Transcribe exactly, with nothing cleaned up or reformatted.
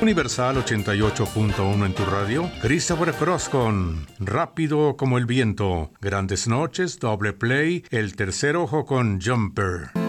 Universal ochenta y ocho punto uno en tu radio. Christopher Cross con Rápido como el viento. Grandes noches, doble play, El tercer ojo con Jumper.